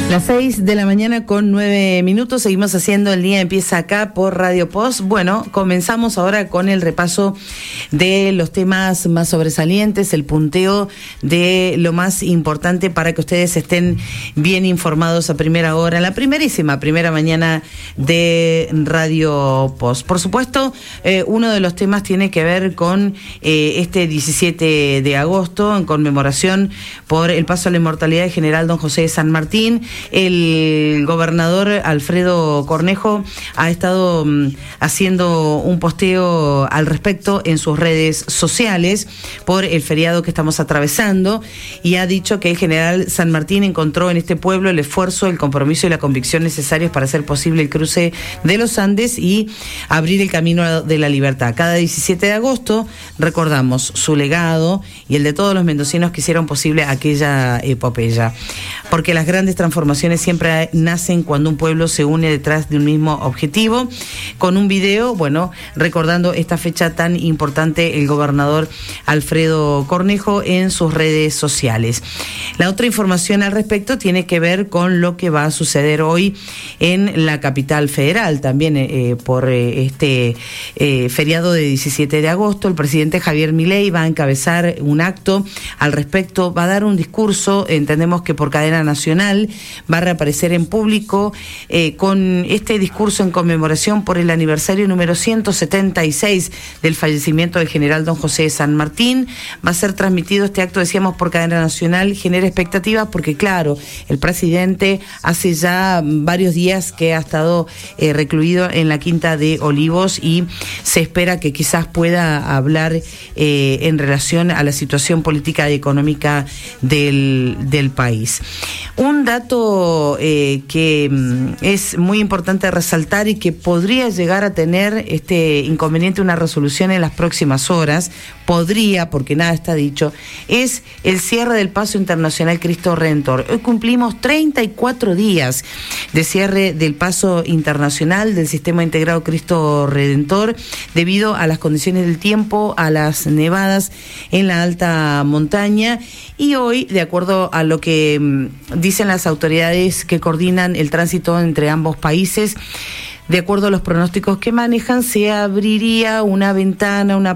Las 6 de la mañana con 9 minutos, seguimos haciendo El Día Empieza Acá por Radio Post. Bueno, comenzamos ahora con el repaso de los temas más sobresalientes, el punteo de lo más importante para que ustedes estén bien informados a primera hora, la primera mañana de Radio Post. Por supuesto, uno de los temas tiene que ver con este 17 de agosto, en conmemoración por el paso a la inmortalidad del general don José de San Martín. El gobernador Alfredo Cornejo ha estado haciendo un posteo al respecto en sus redes sociales por el feriado que estamos atravesando y ha dicho que el general San Martín encontró en este pueblo el esfuerzo, el compromiso y la convicción necesarios para hacer posible el cruce de los Andes y abrir el camino de la libertad. Cada 17 de agosto recordamos su legado y el de todos los mendocinos que hicieron posible aquella epopeya, porque las grandes transformaciones siempre nacen cuando un pueblo se une detrás de un mismo objetivo. Con un video, bueno, recordando esta fecha tan importante, el gobernador Alfredo Cornejo en sus redes sociales. La otra información al respecto tiene que ver con lo que va a suceder hoy en la capital federal, también por este feriado de 17 de agosto. El presidente Javier Milei va a encabezar un acto al respecto, va a dar un discurso, entendemos que por cadena nacional, va a reaparecer en público con este discurso en conmemoración por el aniversario número 176 del fallecimiento del general don José de San Martín. Va a ser transmitido este acto, decíamos, por cadena nacional. Genera expectativas porque, claro, el presidente hace ya varios días que ha estado recluido en la Quinta de Olivos y se espera que quizás pueda hablar en relación a la situación política y económica del país. Un dato que es muy importante resaltar y que podría llegar a tener este inconveniente una resolución en las próximas horas, podría, porque nada está dicho, es el cierre del Paso Internacional Cristo Redentor. Hoy cumplimos 34 días de cierre del Paso Internacional del Sistema Integrado Cristo Redentor debido a las condiciones del tiempo, a las nevadas en la alta montaña, y hoy, de acuerdo a lo que dicen las autoridades que coordinan el tránsito entre ambos países, de acuerdo a los pronósticos que manejan, se abriría una ventana, una